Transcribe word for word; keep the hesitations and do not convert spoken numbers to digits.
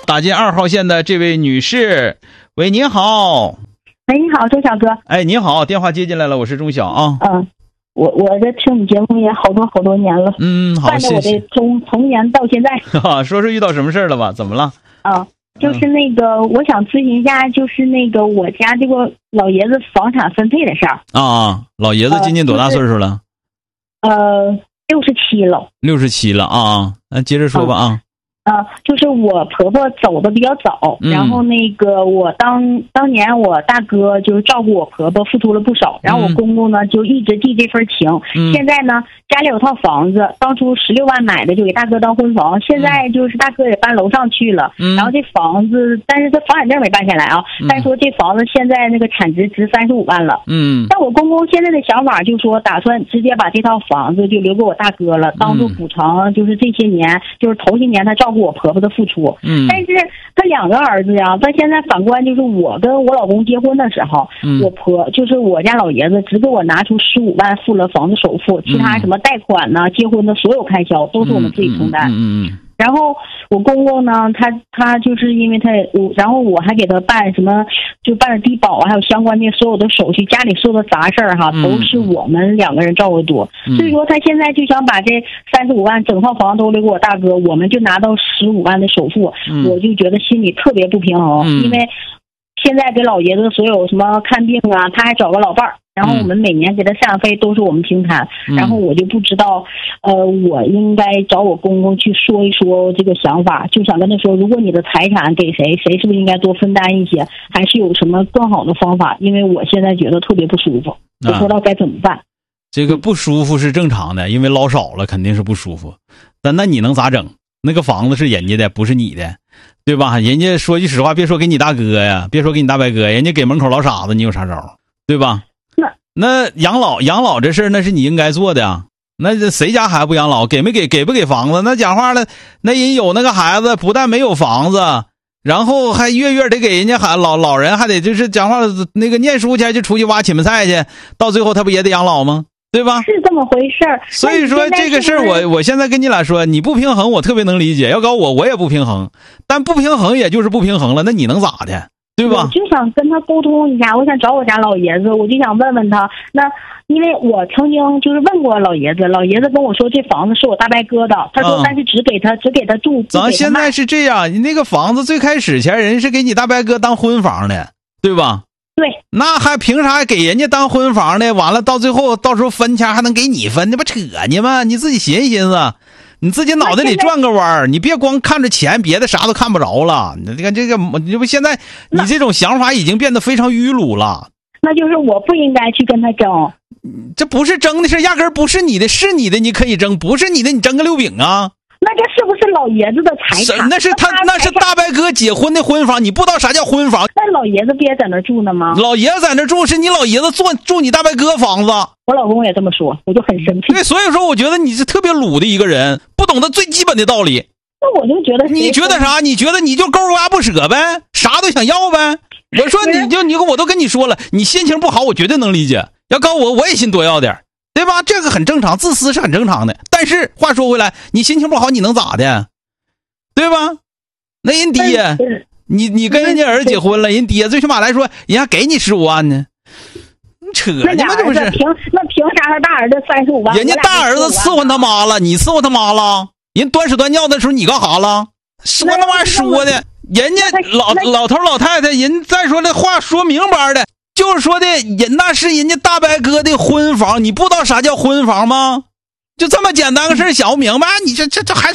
打进二号线的这位女士，喂，您好。 哎，你好，周小哥。 哎，您好，电话接进来了，我是钟晓啊。 嗯，我我这听你节目也好多好多年了。 嗯，好， 伴着我的从从年到现在。 哈，说说遇到什么事儿了吧？怎么了？ 啊，就是那个，嗯、我想咨询一下，就是那个我家这个老爷子房产分配的事儿。 啊，老爷子今年多大岁数了？ 呃，六十七了。 六十七了啊，那接着说吧啊。 啊，就是我婆婆走的比较早， 嗯、 然后那个我当当年我大哥就是照顾我婆婆付出了不少，然后我公公呢就一直记这份情。嗯、现在呢家里有套房子，当初十六万买的，就给大哥当婚房，现在就是大哥也搬楼上去了。嗯、然后这房子，但是这房产证没办下来啊。嗯、但说这房子现在那个产值值三十五万了。嗯。但我公公现在的想法就是说，打算直接把这套房子就留给我大哥了，当做补偿，就是这些年就是头些年他照顾我婆婆的付出。嗯，但是他两个儿子呀，他现在反观就是我跟我老公结婚的时候，嗯、我婆就是我家老爷子只给我拿出十五万付了房子首付，其他什么贷款呢、结婚的所有开销都是我们自己承担。嗯 嗯, 嗯, 嗯然后我公公呢，他他就是因为他我，然后我还给他办什么，就办了低保啊，还有相关的所有的手续，家里所有的杂事儿哈，都是我们两个人照顾多。嗯、所以说他现在就想把这三十五万整套房都留给我大哥，我们就拿到十五万的首付，嗯、我就觉得心里特别不平衡，嗯、因为现在给老爷子所有什么看病啊，他还找个老伴儿。然后我们每年给他赡养费都是我们平摊，嗯、然后我就不知道，呃，我应该找我公公去说一说这个想法，就想跟他说，如果你的财产给谁，谁是不是应该多分担一些，还是有什么更好的方法？因为我现在觉得特别不舒服，不知道该怎么办。啊、 这个不舒服是正常的，因为捞少了肯定是不舒服，但那你能咋整？那个房子是人家的，不是你的，对吧？人家说句实话，别说给你大哥呀，别说给你大伯哥，人家给门口老傻子，你有啥招？对吧？那养老养老这事儿那是你应该做的呀，那谁家孩子不养老？给没给给不给房子？那讲话了，那人有那个孩子不但没有房子，然后还月月得给人家孩老老人还得就是讲话那个念书前就出去挖芹菜菜去，到最后他不也得养老吗？对吧？ 是这么回事儿。 所以说这个事儿我我现在跟你俩说，你不平衡我特别能理解，要搞我我也不平衡，但不平衡也就是不平衡了，那你能咋的？对吧？ 我就想跟他沟通一下，我想找我家老爷子，我就想问问他。那因为我曾经就是问过老爷子，老爷子跟我说这房子是我大伯哥的，他说但是只给他、嗯、只给他住。 咱现在是这样，你那个房子最开始前人是给你大伯哥当婚房的，对吧？ 对。 那还凭啥给人家当婚房呢？完了到最后到时候分钱还能给你分，那不扯呢吗？你自己寻思寻思。你自己脑袋里转个弯儿，你别光看着钱，别的啥都看不着了。你看这个，你不现在你这种想法已经变得非常迂鲁了。 那就是我不应该去跟他争， 这不是争的事，压根儿不是你的，是你的你可以争，不是你的你争个六饼啊。 那这是不是老爷子的财产？ 那是他，那是大伯哥结婚的婚房，你不知道啥叫婚房？ 那老爷子不也在那住呢吗？ 老爷子在那住，是你老爷子住住你大伯哥房子。 我老公也这么说，我就很生气。 对，所以说我觉得你是特别鲁的一个人，不懂得最基本的道理。 那我就觉得， 你觉得啥？你觉得你就勾挖不舍呗，啥都想要呗。我说你就你我都跟你说了，你心情不好，我绝对能理解。要告我，我也心多要点。对吧？这个很正常，自私是很正常的。但是话说回来，你心情不好，你能咋的？对吧？那人爹，你你跟人家儿子结婚了，人爹最起码来说，人家给你十五万呢。扯呢吗？这不是？ 凭那凭啥他大儿子三十五万？ 人家大儿子伺候他妈了，你伺候他妈了？人端屎端尿的时候你干啥了？说那玩意儿说的，人家老老头老太太，人再说这话说明白的。就是说的人那是人家大伯哥的婚房，你不知道啥叫婚房吗？就这么简单个事想不明白，你这这这还